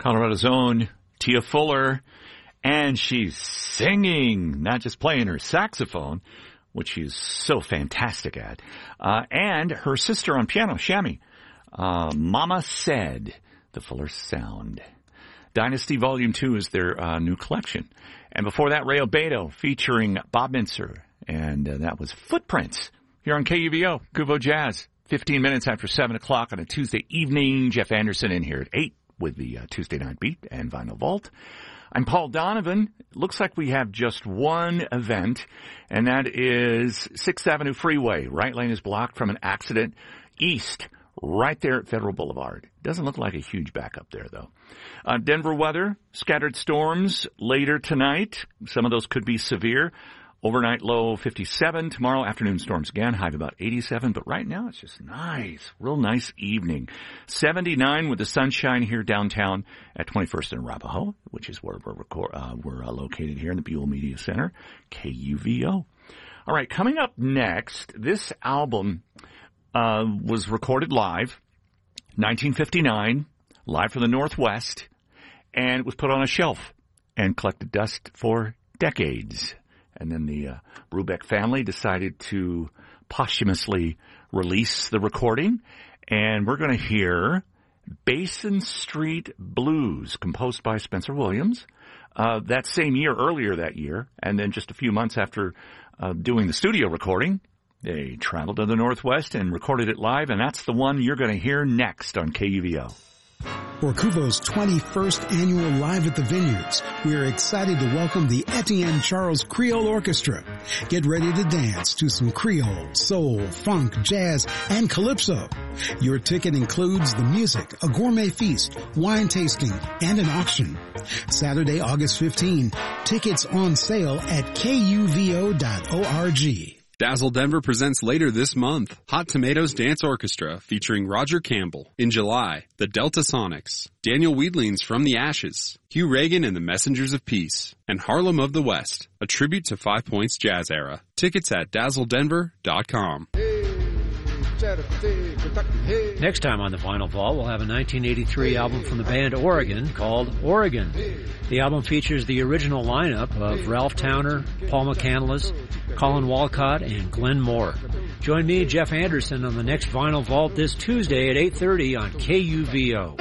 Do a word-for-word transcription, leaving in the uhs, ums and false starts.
Colorado's own Tia Fuller, and she's singing, not just playing her saxophone, which she's so fantastic at, uh, and her sister on piano, Shammy. Uh, Mama Said, the Fuller Sound. Dynasty Volume two is their uh, new collection. And before that, Ray Obedo featuring Bob Mintzer, and uh, that was Footprints here on K U V O, Kuvo Jazz. fifteen minutes after seven o'clock on a Tuesday evening. Jeff Anderson in here at eight with the uh, Tuesday Night Beat and Vinyl Vault. I'm Paul Donovan. It looks like we have just one event, and that is sixth Avenue Freeway. Right lane is blocked from an accident east, right there at Federal Boulevard. Doesn't look like a huge backup there, though. Uh, Denver weather, scattered storms later tonight. Some of those could be severe. Overnight low fifty-seven. Tomorrow afternoon storms again, high of about eighty-seven. But right now it's just nice, real nice evening. seventy-nine with the sunshine here downtown at twenty-first and Arapahoe, which is where we're, record, uh, we're uh, located here in the Buell Media Center, K U V O. All right, coming up next, this album uh, was recorded live, nineteen fifty-nine, live from the Northwest, and it was put on a shelf and collected dust for decades. And then the uh, Brubeck family decided to posthumously release the recording. And we're going to hear Basin Street Blues, composed by Spencer Williams, uh, that same year, earlier that year. And then just a few months after uh, doing the studio recording, they traveled to the Northwest and recorded it live. And that's the one you're going to hear next on K U V O. For Kuvo's twenty-first annual Live at the Vineyards, we are excited to welcome the Etienne Charles Creole Orchestra. Get ready to dance to some Creole, soul, funk, jazz, and calypso. Your ticket includes the music, a gourmet feast, wine tasting, and an auction. Saturday, August fifteenth. Tickets on sale at K U V O dot org. Dazzle Denver presents later this month, Hot Tomatoes Dance Orchestra featuring Roger Campbell. In July, the Delta Sonics, Daniel Weedlings from the Ashes, Hugh Reagan and the Messengers of Peace, and Harlem of the West, a tribute to Five Points Jazz Era. Tickets at dazzle denver dot com. Next time on the Vinyl Vault, we'll have a nineteen eighty-three album from the band Oregon called Oregon. The album features the original lineup of Ralph Towner, Paul McCandless, Colin Walcott, and Glenn Moore. Join me, Jeff Anderson, on the next Vinyl Vault this Tuesday at eight thirty on K U V O.